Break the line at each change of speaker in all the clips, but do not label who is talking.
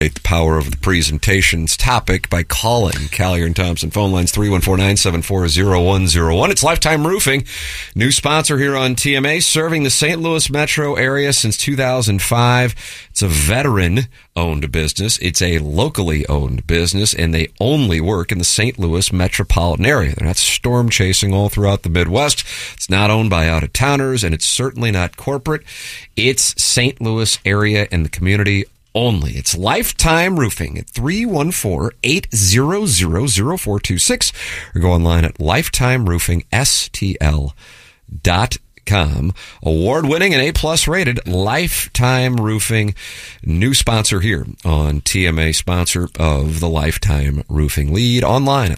The power of the presentation's topic by calling Collier and Thompson. Phone lines 314-974-0101. It's Lifetime Roofing, new sponsor here on TMA, serving the St. Louis metro area since 2005. It's a veteran-owned business. It's a locally owned business, and they only work in the St. Louis metropolitan area. They're not storm chasing all throughout the Midwest. It's not owned by out-of-towners, and it's certainly not corporate. It's St. Louis area and the community only. It's Lifetime Roofing at 314-800-0426 or go online at lifetimeroofingstl.com. Award-winning and A-plus rated Lifetime Roofing, new sponsor here on TMA, sponsor of the Lifetime Roofing Lead, online at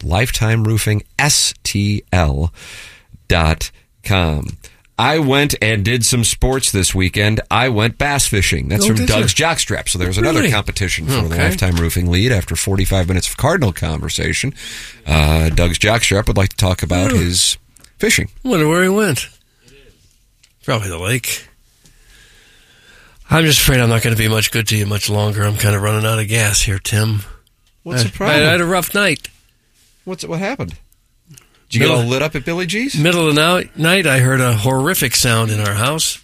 lifetimeroofingstl.com. I went and did some sports this weekend. I went bass fishing. That's from Doug's Jockstrap. So there's another competition for the Lifetime Roofing Lead after 45 minutes of Cardinal conversation. Doug's Jockstrap would like to talk about his fishing.
I wonder where he went. Probably the lake. I'm just afraid I'm not going to be much good to you much longer. I'm kind of running out of gas here, Tim.
What's the problem?
I had a rough night.
What happened? Did you get all lit up at Billy G's?
Middle of the night, I heard a horrific sound in our house.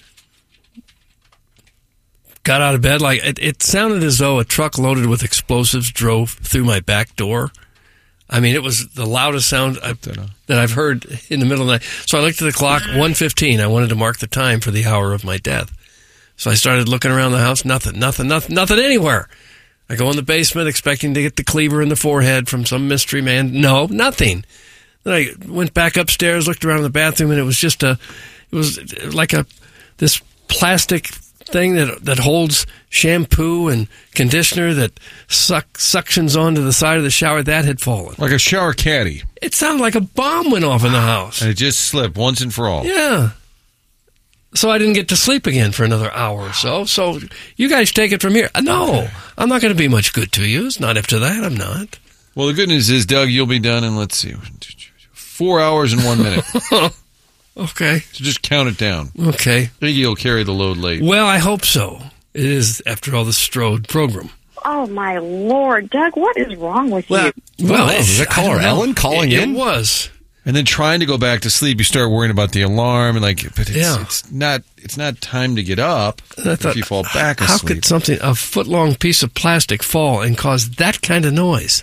Got out of bed. It sounded as though a truck loaded with explosives drove through my back door. I mean, it was the loudest sound that I've heard in the middle of the night. So I looked at the clock, 1:15. I wanted to mark the time for the hour of my death. So I started looking around the house. Nothing anywhere. I go in the basement expecting to get the cleaver in the forehead from some mystery man. No, nothing. Then I went back upstairs, looked around in the bathroom, and it was like this plastic thing that holds shampoo and conditioner that suctions onto the side of the shower. That had fallen.
Like a shower caddy.
It sounded like a bomb went off in the house.
And it just slipped once and for all.
Yeah. So I didn't get to sleep again for another hour or so. So you guys take it from here. No, I'm not going to be much good to you. It's not after that. I'm not.
Well, the good news is, Doug, you'll be done in, let's see, 4 hours and 1 minute.
Okay.
So just count it down.
Okay.
I think you'll carry the load late.
Well, I hope so. It is, after all, the Strode program.
Oh, my Lord. Doug, what is wrong with you?
Well,
was that caller Ellen calling in?
It was.
And then trying to go back to sleep, you start worrying about the alarm, and it's not time to get up if you fall back asleep.
How could a foot-long piece of plastic fall and cause that kind of noise?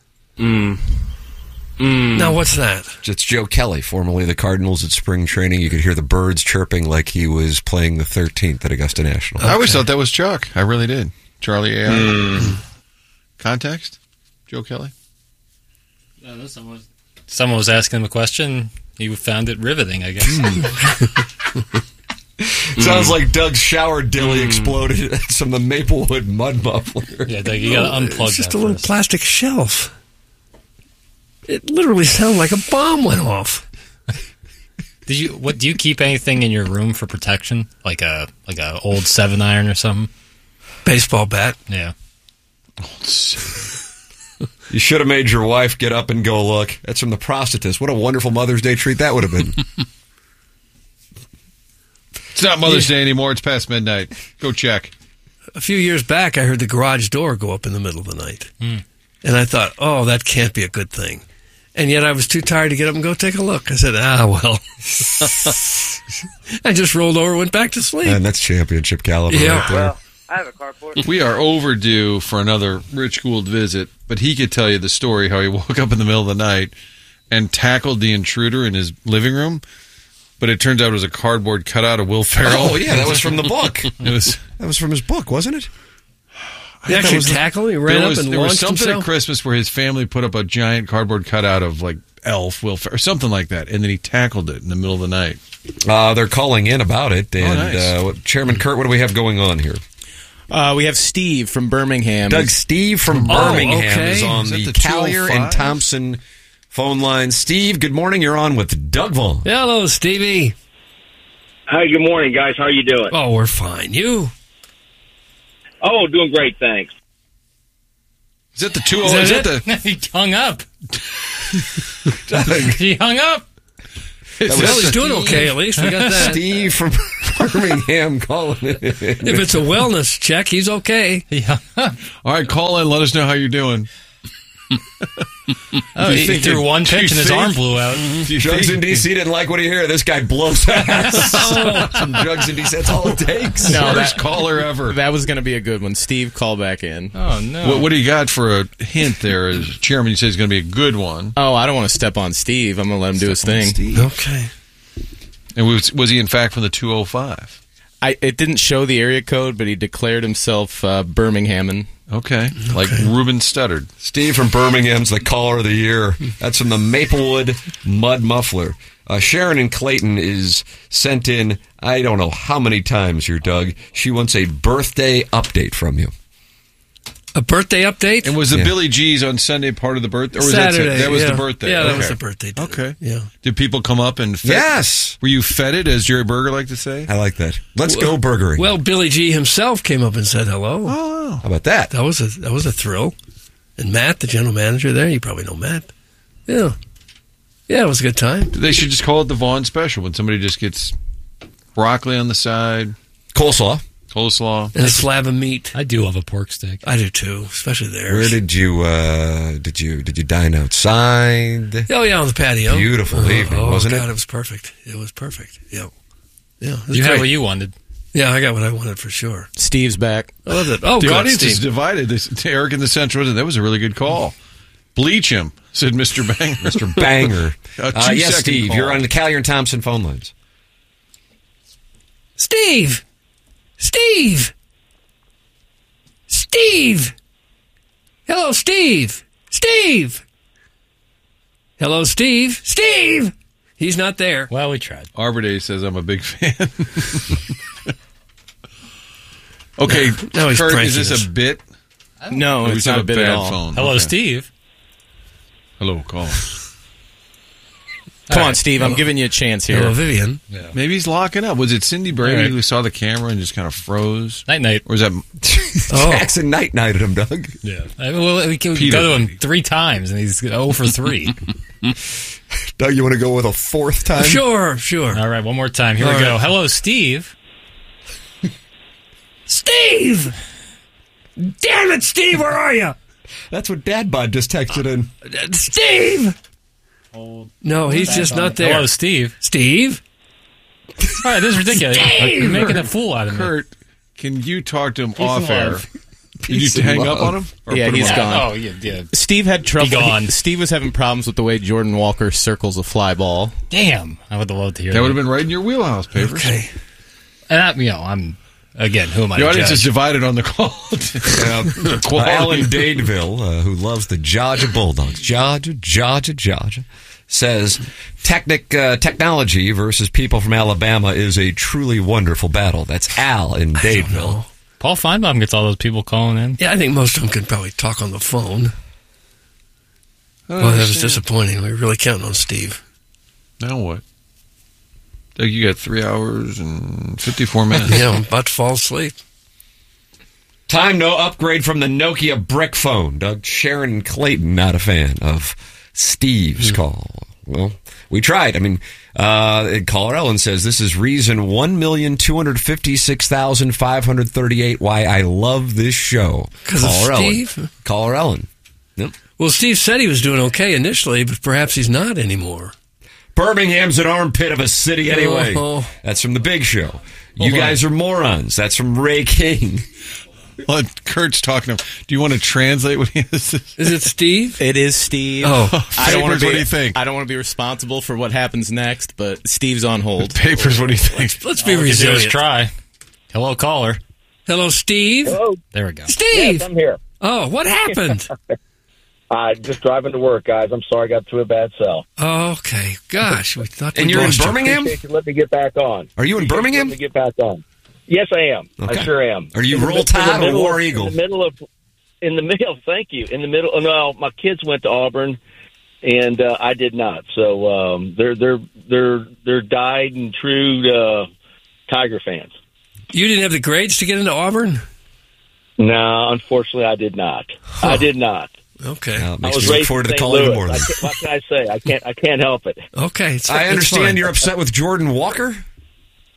Now, what's that?
It's Joe Kelly, formerly the Cardinals at spring training. You could hear the birds chirping like he was playing the 13th at Augusta National.
I always thought that was Chuck. I really did. Charlie A.I. Context? Joe Kelly?
No, someone was asking him a question. He found it riveting, I guess.
Sounds like Doug's shower dilly exploded from the Maplewood mud muffler.
Yeah, Doug, you got to unplug
It's just
that
a little
first.
plastic shelf. It literally sounded like a bomb went off.
Do you keep anything in your room for protection, like a old 7-iron or something?
Baseball bat.
Yeah.
You should have made your wife get up and go look. That's from the Prosthetist. What a wonderful Mother's Day treat that would have been.
It's not Mother's Day anymore. It's past midnight. Go check.
A few years back, I heard the garage door go up in the middle of the night. And I thought, oh, that can't be a good thing. And yet I was too tired to get up and go take a look. I said, well. I just rolled over and went back to sleep.
And that's championship caliber right there.
Well, I have a carport.
We are overdue for another Rich Gould visit, but he could tell you the story how he woke up in the middle of the night and tackled the intruder in his living room, but it turns out it was a cardboard cutout of Will Ferrell.
Oh, yeah, that was from the book.
That
was from his book, wasn't it?
He actually tackled him? He ran up and launched himself?
There was something at Christmas where his family put up a giant cardboard cutout of, like, Elf, Will Ferrell, or something like that, and then he tackled it in the middle of the night.
They're calling in about it, and
nice.
Chairman Kurt, what do we have going on here?
We have Steve from Birmingham.
Steve from Birmingham is on
Is that
the
the
Collier
205?
and Thompson phone line. Steve, good morning. You're on with Doug Vaughn.
Hello, Stevie.
Hi, good morning, guys. How are you doing?
Oh, we're fine. You?
Oh, doing great, thanks.
Is that the 205?
He hung up. He hung up.
Well, he's doing okay, at least. We got that.
Steve from Birmingham calling it.
If it's a wellness check, he's okay.
Yeah.
All right, call in. Let us know how you're doing.
He threw one pitch and his arm blew out.
Jugs in D.C. didn't like what he heard. This guy blows ass. Some Jugs in D.C. That's all it takes.
No,
Worst caller ever.
That was going to be a good one. Steve, call back in.
Oh, no.
What do you got for a hint there? As Chairman, you say it's going to be a good one.
Oh, I don't want to step on Steve. I'm going to let him do his thing.
Okay.
And was he, in fact, from the 205?
It didn't show the area code, but he declared himself Birminghaman.
Okay. Like Ruben Studdard.
Steve from Birmingham's the caller of the year. That's from the Maplewood Mud Muffler. Sharon in Clayton is sent in, I don't know how many times here, Doug. She wants a birthday update from you.
A birthday update?
And was the Billy G's on Sunday part of the birthday? Or was
Saturday.
That was the birthday?
Yeah, that
Okay.
was the birthday dinner.
Okay.
Yeah.
Did people come up and fed?
Yes.
Were you feted, as Jerry Berger liked to say?
I like that. Let's go burgering.
Well, Billy G himself came up and said hello.
Oh.
How about that?
That was a thrill. And Matt, the general manager there, you probably know Matt. Yeah. Yeah, it was a good time.
They should just call it the Vaughn Special when somebody just gets broccoli on the side,
Coleslaw.
coleslaw.
And a slab of meat.
I do love a pork steak.
I do too, especially there.
Where did you dine outside?
Oh, yeah, on the patio.
Beautiful evening, wasn't it?
God, it was perfect. It was perfect. Yeah. Yeah. It was
You had
great.
what you wanted.
Yeah, I got what I wanted for sure.
Steve's back.
I loved it. Oh,
The
good,
audience
Steve.
is divided. Eric in the Central, that was a really good call. Bleach him, said Mr. Banger.
Mr. Banger.
A 2-second
Yes, Steve,
call.
you're on the Callier and Thompson phone lines.
Steve! Steve! Steve! Hello, Steve! Steve! Hello, Steve! Steve! He's not there.
Well, we tried.
Arbor Day says I'm a big fan. Okay,
Now he's
Kurt,
pranking
is this
us.
a bit?
No,
Or we
it's
just
not
have
a bit at
bad
all.
phone?
Hello,
Okay.
Steve.
Hello, call.
Come on, Steve. I'm giving you a chance here.
Hello, Vivian.
Maybe he's locking up. Was it Cindy Brady
All right.
who saw the camera and just kind of froze?
Night, night.
Or was that
Oh.
Jackson night-nighted him, Doug.
Yeah. Well, we can
Peter.
go to him 3 times, and he's 0 for 3.
Doug, you want to go with a fourth time?
Sure.
All right, one more time. Here
All
we go.
right.
Hello, Steve.
Steve! Damn it, Steve, where are you?
That's what Dad Bod just texted in.
Steve! No, he's just not there.
Hello, Steve.
Steve?
All right, this is ridiculous.
Steve!
You're making a fool out of me.
Kurt? Can you talk to him
Peace
off
and
air?
love.
Did you hang up on him? Or
Yeah,
put him
he's
on?
gone.
Oh, yeah.
Steve had trouble.
Be gone.
Steve was having problems with the way Jordan Walker circles a fly ball.
Damn. I would have loved to hear
That
that.
would have been right in your wheelhouse, Papers.
Okay.
And I'm, again, who am I
The
to
audience is
judge?
divided on the call.
Alan Dadeville, who loves the Georgia Bulldogs, Georgia, says technology versus people from Alabama is a truly wonderful battle. That's Al in Dadeville.
Paul Feinbaum gets all those people calling in.
Yeah, I think most of them could probably talk on the phone. Well, that was disappointing. We were really counting on Steve.
Now what? Doug, you got 3 hours and 54 minutes.
Yeah, I'm about to fall asleep.
Time no upgrade from the Nokia brick phone. Doug, Sharon and Clayton, not a fan of Steve's call. Well, we tried. I mean, caller Ellen says this is reason 1,256,538 why I love this show.
'Cause of
Caller Ellen.
Steve?
Caller Ellen. Yep.
Well, Steve said he was doing okay initially, but perhaps he's not anymore.
Birmingham's an armpit of a city anyway.
Oh.
That's from the Big Show. You guys are morons. That's from Ray King.
Well, Kurt's talking to him. Do you want to translate what he is?
Is it Steve?
It is Steve.
Oh.
I don't want
Papers,
to
what
be.
do you think?
I don't want to be responsible for what happens next, but Steve's on hold.
Papers, what do you think?
Let's be
All we can do is
resilient.
try. Hello, caller.
Hello, Steve?
Hello.
There we go.
Steve!
Yes, I'm here.
Oh, what happened?
Just driving to work, guys. I'm sorry I got to a bad cell.
Okay, gosh, we thought
And
we
you're in
lost you.
Birmingham?
Appreciate you letting me get back on.
Are you in Birmingham?
Let me get back on. Yes, I am.
Okay.
I sure am.
Are you
In the
Roll
mid- in the
Tide or
middle
War
of-
Eagle?
In the middle, thank you. In the middle, no, my kids went to Auburn, and I did not. So they're dyed and true Tiger fans.
You didn't have the grades to get into Auburn?
No, unfortunately, I did not. I did not.
Okay.
It
I
makes
was
me look
raised
forward to
in
the
St.
call in the
Louis.
morning.
What can I say? I can't help it.
Okay.
I understand you're upset with Jordan Walker.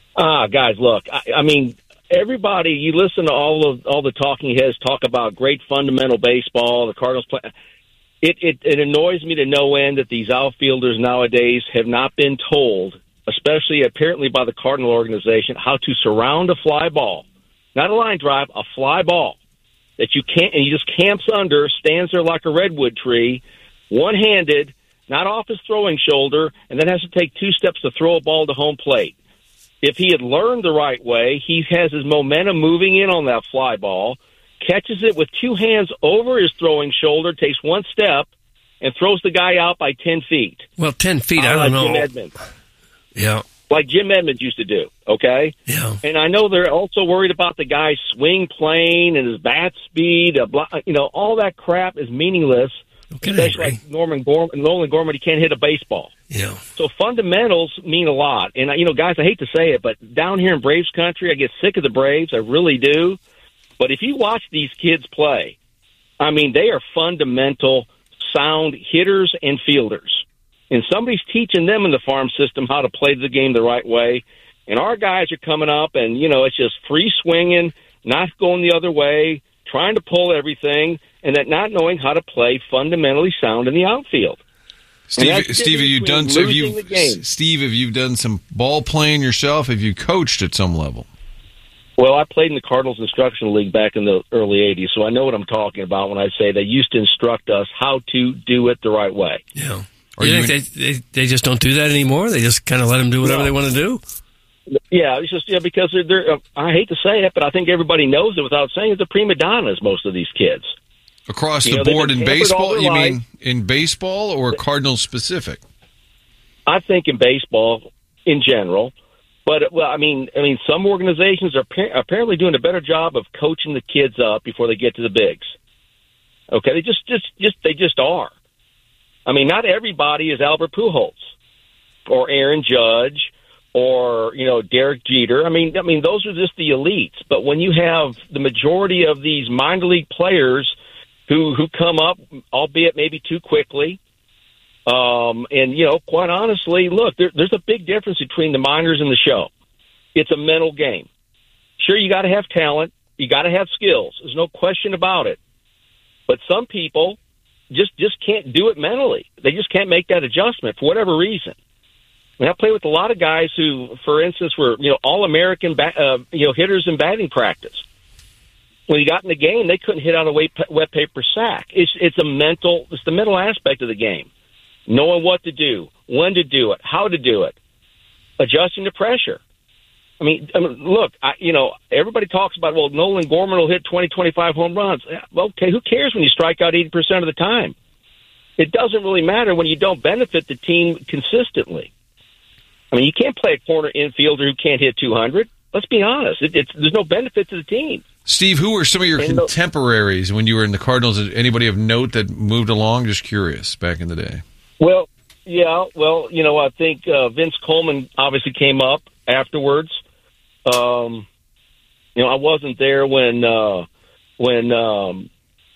Guys, look, I mean, everybody, you listen to all the talking heads talk about great fundamental baseball, the Cardinals play. It annoys me to no end that these outfielders nowadays have not been told, especially apparently by the Cardinal organization, how to surround a fly ball. Not a line drive, a fly ball that you can't, and he just camps under, stands there like a redwood tree, one-handed, not off his throwing shoulder, and then has to take 2 steps to throw a ball to home plate. If he had learned the right way, he has his momentum moving in on that fly ball, catches it with 2 hands over his throwing shoulder, takes 1 step, and throws the guy out by 10 feet.
Well, 10 feet, I don't know.
Jim Edmonds.
Yeah.
Like Jim Edmonds used to do, okay?
Yeah.
And I know they're also worried about the guy's swing plane and his bat speed. All that crap is meaningless. Especially like Nolan Gorman, he can't hit a baseball.
Yeah.
So fundamentals mean a lot. And, guys, I hate to say it, but down here in Braves country, I get sick of the Braves. I really do. But if you watch these kids play, I mean, they are fundamental, sound hitters and fielders. And somebody's teaching them in the farm system how to play the game the right way. And our guys are coming up, and, it's just free swinging, not going the other way, trying to pull everything, and that not knowing how to play fundamentally sound in the outfield.
Steve, have you done some ball playing yourself? Have you coached at some level?
Well, I played in the Cardinals Instructional League back in the early 80s, so I know what I'm talking about when I say they used to instruct us how to do it the right way.
Yeah. You think they just don't do that anymore? They just kind of let them do whatever they want to do?
Yeah, it's just because they're I hate to say it, but I think everybody knows it without saying it. They're prima donnas, most of these kids.
Across the board in baseball? You mean in baseball or Cardinals specific?
I think in baseball in general. But, I mean, some organizations are apparently doing a better job of coaching the kids up before they get to the bigs. Okay, they just are. I mean, not everybody is Albert Pujols or Aaron Judge or, Derek Jeter. I mean, those are just the elites. But when you have the majority of these minor league players who come up, albeit maybe too quickly, and, quite honestly, look, there's a big difference between the minors and the show. It's a mental game. Sure, you got to have talent. You got to have skills. There's no question about it. But some people just can't do it mentally. They just can't make that adjustment for whatever reason. I mean, I play with a lot of guys who, for instance, were, all-American, hitters in batting practice. When you got in the game, they couldn't hit on a wet paper sack. It's the mental aspect of the game. Knowing what to do, when to do it, how to do it, adjusting to pressure. I mean look, everybody talks about, well, Nolan Gorman will hit 20, 25 home runs. Okay, who cares when you strike out 80% of the time? It doesn't really matter when you don't benefit the team consistently. I mean, you can't play a corner infielder who can't hit 200. Let's be honest. There's no benefit to the team.
Steve, who were some of your contemporaries when you were in the Cardinals? Anybody of note that moved along? Just curious, back in the day.
Well, yeah. Well, I think Vince Coleman obviously came up afterwards. I wasn't there when some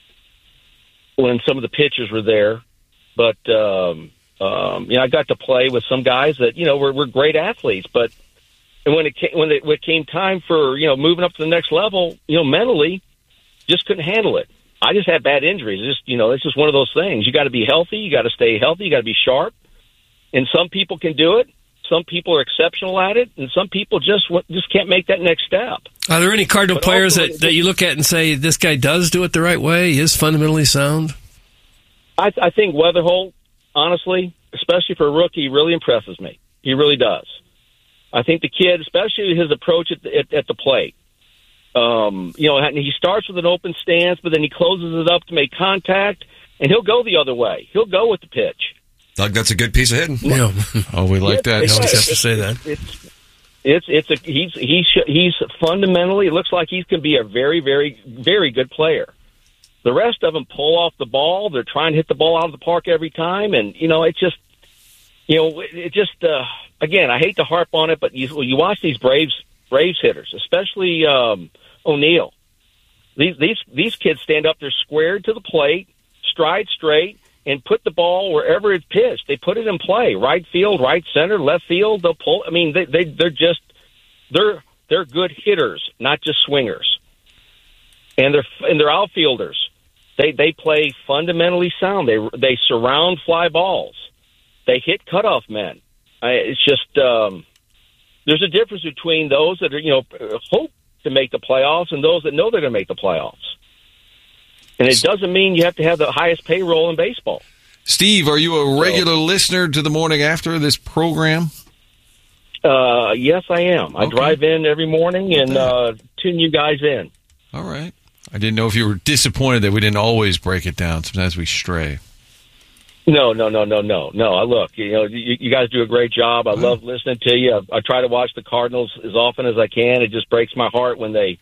of the pitchers were there, but I got to play with some guys that were great athletes. But when it came time for moving up to the next level, mentally, just couldn't handle it. I just had bad injuries. It's just one of those things. You got to be healthy. You got to stay healthy. You got to be sharp. And some people can do it. Some people are exceptional at it, and some people just can't make that next step.
Are there any Cardinal players that you look at and say, this guy does do it the right way, he is fundamentally sound?
I think Weatherholt, honestly, especially for a rookie, really impresses me. He really does. I think the kid, especially his approach at the plate, he starts with an open stance, but then he closes it up to make contact, and he'll go the other way. He'll go with the pitch.
Doug, that's a good piece of hitting.
Yeah.
Oh, we like that.
You always have to say that.
He's fundamentally, it looks like he's going to be a very, very, very good player. The rest of them pull off the ball. They're trying to hit the ball out of the park every time, and again, I hate to harp on it, but you watch these Braves hitters, especially O'Neill. These kids stand up there squared to the plate, stride straight, and put the ball wherever it's pitched. They put it in play, right field, right center, left field. They'll pull. I mean, they're just they're good hitters, not just swingers. And they're outfielders. They play fundamentally sound. They surround fly balls. They hit cutoff men. It's just there's a difference between those that are hope to make the playoffs and those that know they're going to make the playoffs. And it doesn't mean you have to have the highest payroll in baseball.
Steve, are you a regular listener to the Morning After this program?
Yes, I am. I drive in every morning and tune you guys in.
All right. I didn't know if you were disappointed that we didn't always break it down. Sometimes we stray.
No. I look, you guys do a great job. I love listening to you. I try to watch the Cardinals as often as I can. It just breaks my heart when they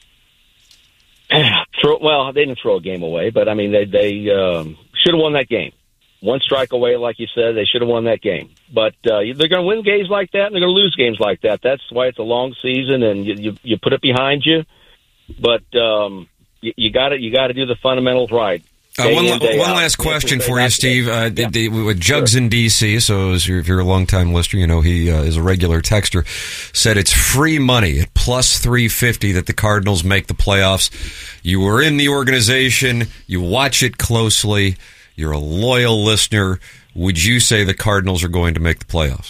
they didn't throw a game away, but I mean, they should have won that game. One strike away, like you said, they should have won that game. But they're going to win games like that, and they're going to lose games like that. That's why it's a long season, and you put it behind you. But you got to do the fundamentals right.
One last question for you, Steve. With Jugs in D.C., so if you're a long-time listener, he is a regular texter, said it's free money at plus 350 that the Cardinals make the playoffs. You were in the organization. You watch it closely. You're a loyal listener. Would you say the Cardinals are going to make the playoffs?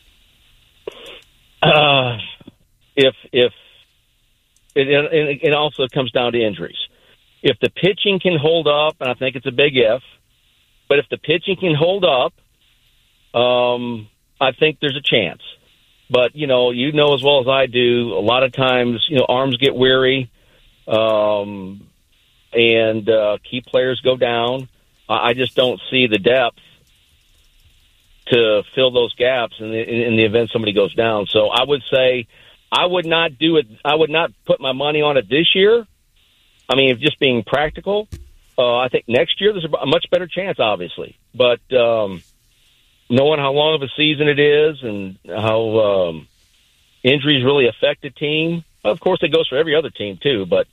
If it also comes down to injuries. If the pitching can hold up, and I think it's a big if, but if the pitching can hold up, I think there's a chance. But, you know as well as I do, a lot of times, arms get weary, and key players go down. I just don't see the depth to fill those gaps in the event somebody goes down. So I would say I would not do it. I would not put my money on it this year. I mean, just being practical, I think next year there's a much better chance, obviously. But knowing how long of a season it is and how injuries really affect a team, of course it goes for every other team too. But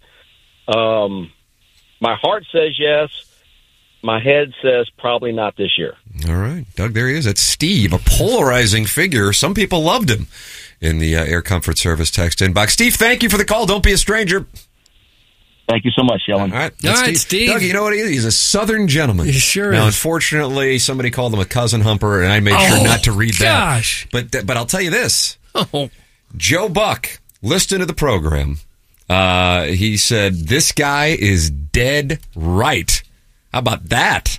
my heart says yes. My head says probably not this year.
All right. Doug, there he is. That's Steve, a polarizing figure. Some people loved him in the Air Comfort Service text inbox. Steve, thank you for the call. Don't be a stranger.
Thank you so much, Yellen.
All right, Steve. Doug, you know what he is? He's a Southern gentleman.
He sure
now,
is.
Unfortunately, somebody called him a cousin humper, and I made sure not to read
gosh.
that. But I'll tell you this. Joe Buck, listening to the program, he said, this guy is dead right. How about that?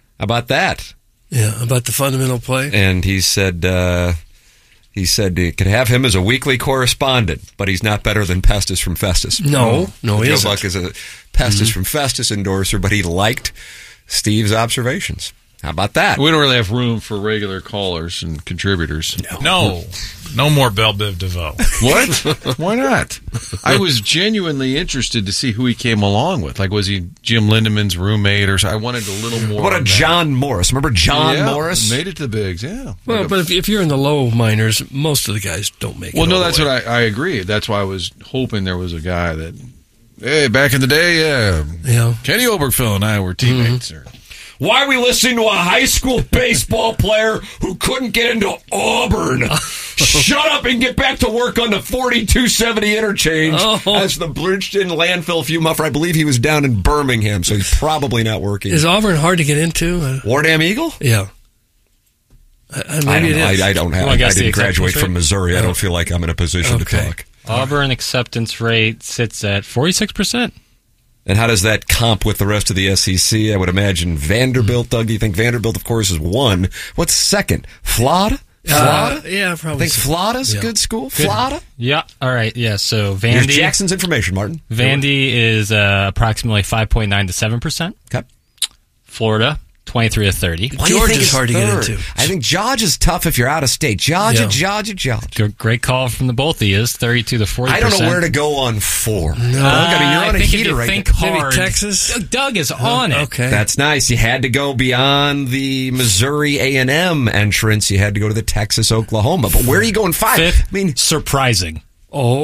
Yeah, about the fundamental play.
And he said he could have him as a weekly correspondent, but he's not better than Pestis from Festus.
No, he isn't.
Joe Buck is a Pestis from Festus endorser, but he liked Steve's observations. How about that?
We don't really have room for regular callers and contributors.
No more Belle Biv DeVoe.
What? Why not? I was genuinely interested to see who he came along with. Like, was he Jim Lindemann's roommate or so? I wanted a little more.
What about John Morris? Remember John Morris?
Made it to the bigs, yeah.
Well, but if you're in the low minors, most of the guys don't make it.
Well, no, that's what I agree. That's why I was hoping there was a guy that, hey, back in the day,
yeah.
Kenny Obergefell and I were teammates.
Why are we listening to a high school baseball player who couldn't get into Auburn? Shut up and get back to work on the 4270 interchange as the Bridgeton landfill fuel muffer. I believe he was down in Birmingham, so he's probably not working.
Is Auburn hard to get into?
Wardam Eagle?
Yeah. Maybe it is.
I don't have. I didn't graduate from Missouri. I don't feel like I'm in a position to talk.
Auburn acceptance rate sits at 46%.
And how does that comp with the rest of the SEC? I would imagine Vanderbilt. Doug, do you think Vanderbilt, of course, is one? What's second? Florida?
Yeah, probably.
I think Florida's a good school. Florida?
Yeah. All right. Yeah. So Vandy.
Here's Jackson's information, Martin.
Vandy is approximately 5.9 to 7%.
Okay.
Florida, 23 to 30.
Georgia is hard to get into.
I think Georgia is tough if you're out of state. Georgia.
Great call from the both of you. 32 to 40%.
I don't know where to go on 4.
No.
You're on a heater right now.
Think hard.
Maybe Texas?
Doug is on it.
Okay.
That's nice. You had to go beyond the Missouri A&M entrance. You had to go to the Texas, Oklahoma. But where are you going 5?
Fifth,
I mean,
surprising.
Oh.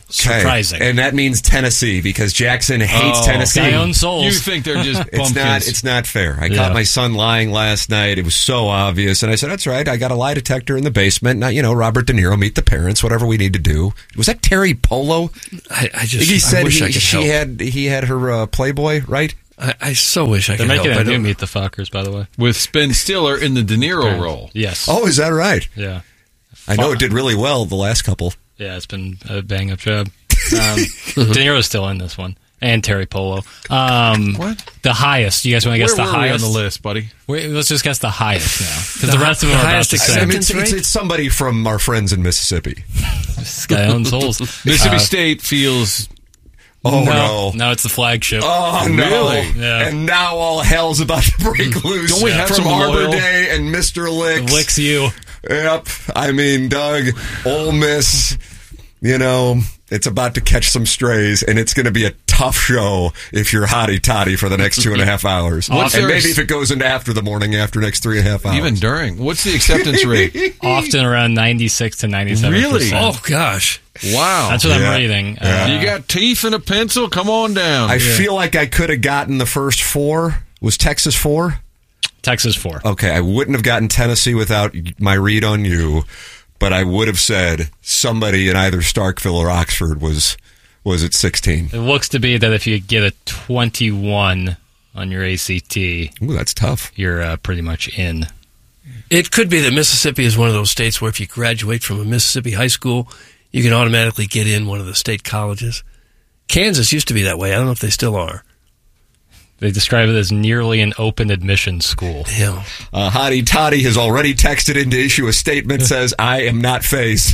Surprising.
And that means Tennessee because Jackson hates Tennessee.
Guy owns souls.
You think they're just bumpkins.
It's not fair. I caught my son lying last night. It was so obvious. And I said, that's right. I got a lie detector in the basement. Now, Robert De Niro, meet the parents, whatever we need to do. Was that Terry Polo? He said he had her Playboy, right?
I so wish I could help.
They're making a new Meet the Fockers, by the way.
With Ben Stiller in the De Niro role.
Yes.
Oh, is that right?
Yeah.
I know it did really well the last couple.
Yeah, it's been a bang-up job. De Niro's still in this one. And Terry Polo.
What?
The highest. You guys want to guess the
Where were we
highest?
on the list, buddy?
Let's just guess the highest now. Because the rest of them are about the same.
It's somebody from our friends in Mississippi.
This guy owns souls.
Mississippi State feels...
Oh, no.
No, it's the flagship.
Oh, no.
Really?
Yeah.
And now all hell's about to break loose.
Don't we have
from
some
Arbor
loyal?
Day and Mr. Licks.
Licks you.
Yep. I mean, Doug, Ole Miss, it's about to catch some strays, and it's going to be a tough show if you're hotty-totty for the next 2.5 hours. Maybe if it goes into after the morning after next 3.5 hours.
Even during. What's the acceptance rate?
Often around 96 to 97%.
Really?
Oh, gosh.
Wow.
That's what I'm reading.
You got teeth and a pencil? Come on down.
I feel like I could have gotten the first 4. Was Texas 4?
Texas 4.
Okay, I wouldn't have gotten Tennessee without my read on you, but I would have said somebody in either Starkville or Oxford was at 16.
It looks to be that if you get a 21 on your ACT,
Ooh, that's tough.
You're pretty much in.
It could be that Mississippi is one of those states where if you graduate from a Mississippi high school, you can automatically get in one of the state colleges. Kansas used to be that way. I don't know if they still are.
They describe it as nearly an open admission school.
Yeah.
Hottie Toddy has already texted in to issue a statement says, I am not phased.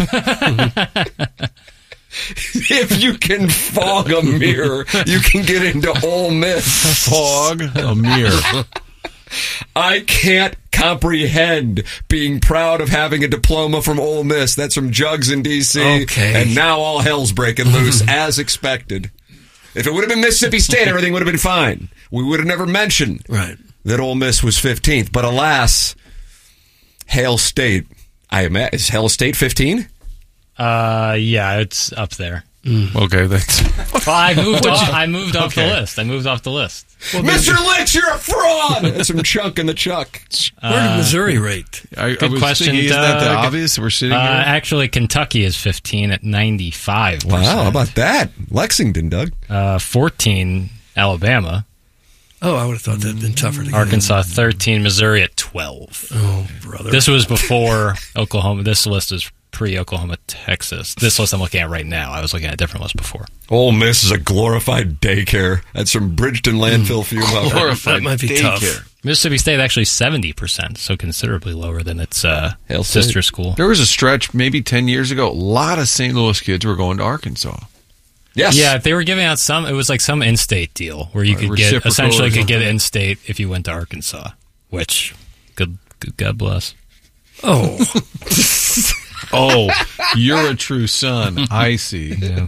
If you can fog a mirror, you can get into Ole Miss.
Fog a mirror.
I can't comprehend being proud of having a diploma from Ole Miss. That's from Jugs in D.C.
Okay.
And now all hell's breaking loose, as expected. If it would have been Mississippi State, everything would have been fine. We would have never mentioned that Ole Miss was 15th. But alas, Hail State. Is Hail State 15?
Yeah, it's up there.
Okay, that's...
Well, I moved off the list. I moved off the list.
Well, Mr. Licks, you're a fraud! That's some chunk in the chuck.
Where did Missouri rate?
Good question,
thinking, isn't that the
Doug.
obvious? We're sitting here?
Actually, Kentucky is 15 at 95%.
Wow, how about that? Lexington, Doug.
14, Alabama.
Oh, I would have thought that had been tougher to get
Arkansas 13, Missouri at 12.
Oh, brother.
This was before Oklahoma. This list is pre-Oklahoma, Texas. This list I'm looking at right now. I was looking at a different list before.
Ole Miss is a glorified daycare. That's from Bridgeton Landfill Fuel.
That might be tough.
Mississippi State actually 70%, so considerably lower than its sister school.
There was a stretch maybe 10 years ago. A lot of St. Louis kids were going to Arkansas.
Yes.
Yeah, they were giving out some. It was like some in-state deal where you could get essentially could get in-state if you went to Arkansas. Which, good God bless.
Oh.
Oh, you're a true son. I see.
Yeah.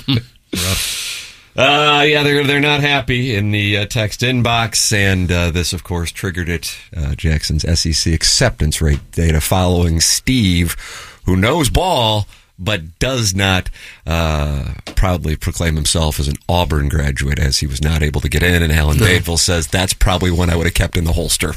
Yeah, they're not happy in the text inbox, and this, of course, triggered it. Jackson's SEC acceptance rate data following Steve, who knows ball, but does not proudly proclaim himself as an Auburn graduate, as he was not able to get in. And Alan Badeville says that's probably one I would have kept in the holster.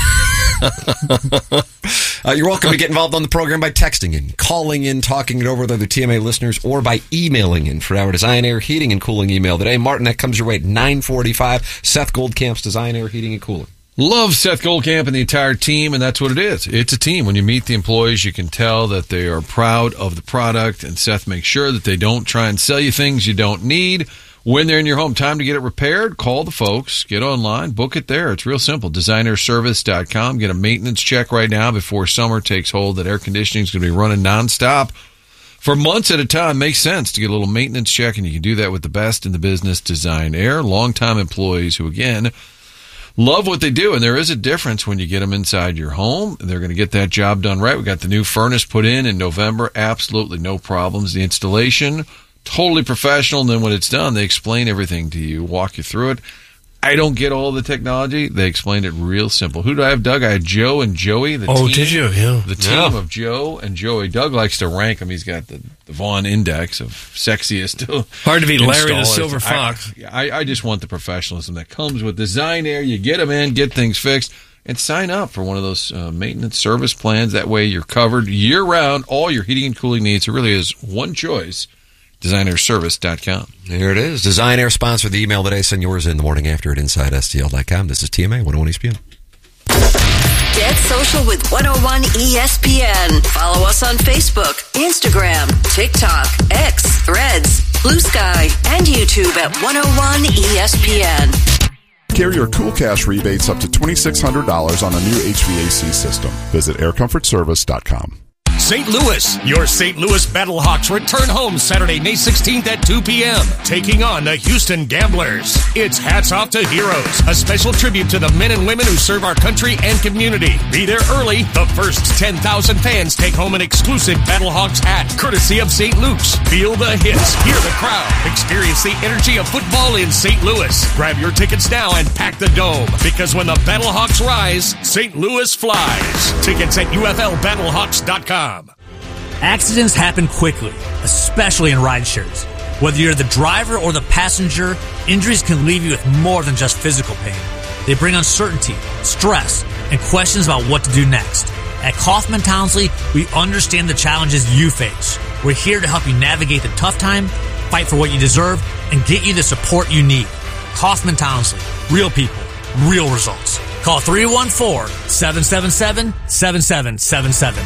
You're welcome to get involved on the program by texting in, calling in, talking it over with other TMA listeners, or by emailing in for our Design Air Heating and Cooling email today. Martin, that comes your way at 9:45. Seth Goldcamp's Design Air Heating and Cooling.
Love Seth Goldcamp and the entire team, and that's what it is. It's a team. When you meet the employees, you can tell that they are proud of the product, and Seth makes sure that they don't try and sell you things you don't need. When they're in your home, time to get it repaired, call the folks, get online, book it there. It's real simple. DesignerService.com. Get a maintenance check right now before summer takes hold. That air conditioning is going to be running nonstop for months at a time. Makes sense to get a little maintenance check, and you can do that with the best in the business, Design Air. Longtime employees who, again, love what they do, and there is a difference when you get them inside your home. They're going to get that job done right. We got the new furnace put in November. Absolutely no problems. The installation, totally professional, and then when it's done, they explain everything to you, walk you through it. I don't get all the technology. They explained it real simple. Who do I have, Doug? I had Joe and Joey.
Did you? Yeah.
The team of Joe and Joey. Doug likes to rank them. He's got the Vaughn Index of sexiest.
Hard to beat Larry the Silver Fox.
I just want the professionalism that comes with Design Air. You get them in, get things fixed, and sign up for one of those maintenance service plans. That way you're covered year-round. All your heating and cooling needs. It really is one choice. DesignAirService.com.
There it is. Design Air sponsored the email today. Send yours in the morning after at InsideSTL.com. This is TMA 101 ESPN.
Get social with 101 ESPN. Follow us on Facebook, Instagram, TikTok, X, Threads, Blue Sky, and YouTube at 101 ESPN.
Carrier Cool Cash rebates up to $2,600 on a new HVAC system. Visit aircomfortservice.com.
St. Louis. Your St. Louis Battlehawks return home Saturday, May 16th at 2 p.m., taking on the Houston Gamblers. It's Hats Off to Heroes, a special tribute to the men and women who serve our country and community. Be there early. The first 10,000 fans take home an exclusive Battlehawks hat, courtesy of St. Luke's. Feel the hits, hear the crowd, experience the energy of football in St. Louis. Grab your tickets now and pack the dome, because when the Battlehawks rise, St. Louis flies. Tickets at UFLBattlehawks.com.
Accidents happen quickly, especially in rideshares. Whether you're the driver or the passenger, injuries can leave you with more than just physical pain. They bring uncertainty, stress, and questions about what to do next. At Kaufman Townsley, we understand the challenges you face. We're here to help you navigate the tough time, fight for what you deserve, and get you the support you need. Kaufman Townsley. Real people, real results. Call 314-777-7777.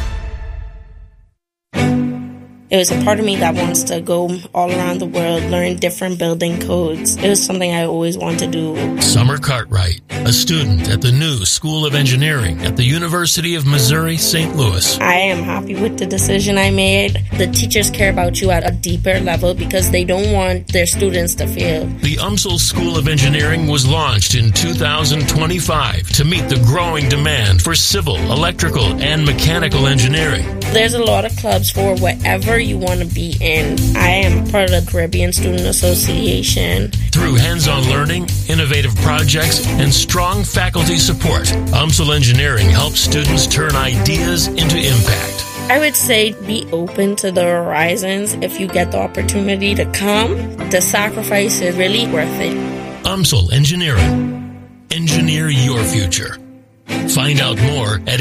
It was a part of me that wants to go all around the world, learn different building codes. It was something I always wanted to do.
Summer Cartwright, a student at the new School of Engineering at the University of Missouri, St. Louis.
I am happy with the decision I made. The teachers care about you at a deeper level because they don't want their students to fail.
The UMSL School of Engineering was launched in 2025 to meet the growing demand for civil, electrical, and mechanical engineering.
There's a lot of clubs for whatever you want to be in. I am part of the Caribbean Student Association.
Through hands-on learning, innovative projects, and strong faculty support, UMSL Engineering helps students turn ideas into impact.
I would say be open to the horizons. If you get the opportunity to come, the sacrifice is really worth it.
UMSL Engineering. Engineer your future. Find out more at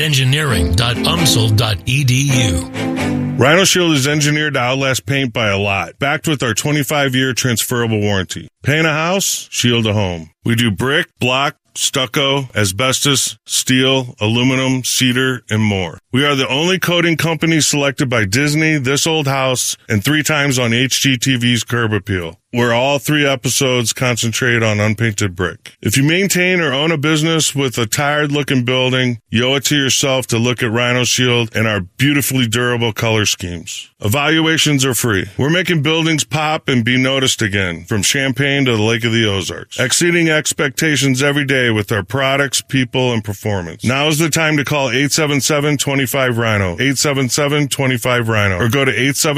engineering.umsl.edu.
Rhino Shield is engineered to outlast paint by a lot, backed with our 25-year transferable warranty. Paint a house, shield a home. We do brick, block, stucco, asbestos, steel, aluminum, cedar, and more. We are the only coating company selected by Disney, This Old House, and 3 times on HGTV's Curb Appeal, where all 3 episodes concentrate on unpainted brick. If you maintain or own a business with a tired-looking building, you owe it to yourself to look at Rhino Shield and our beautifully durable color schemes. Evaluations are free. We're making buildings pop and be noticed again, from Champaign to the Lake of the Ozarks, exceeding expectations every day with our products, people, and performance. Now is the time to call 877-25-RHINO, 877-25-RHINO, or go to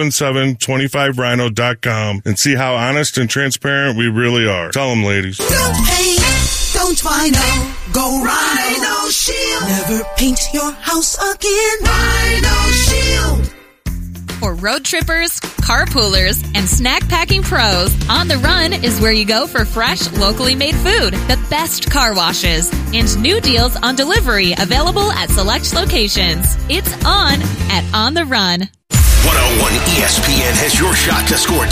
877-25rhino.com and see how honest and transparent we really are. Tell them, ladies.
Don't paint, don't Rhino, go Rhino Shield. Never paint your house again. Rhino Shield.
For road trippers, carpoolers, and snack packing pros, On the Run is where you go for fresh, locally made food, the best car washes, and new deals on delivery available at select locations. It's on at On the Run.
101 ESPN has your shot to score